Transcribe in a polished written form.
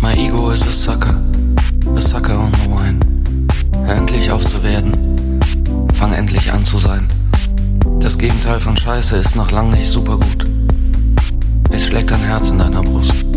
My ego is a sucker on the wine. Hör endlich auf zu werden, fang endlich an zu sein. Das Gegenteil von Scheiße ist noch lang nicht super gut. Es schlägt ein Herz in deiner Brust.